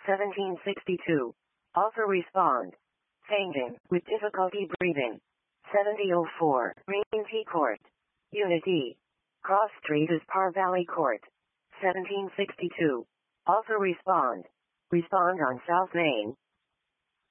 1762. Also respond. Fainting, with difficulty breathing. 7004. Green Court. Unit E. Cross Street is Par Valley Court. 1762. Also respond. Respond on South Main.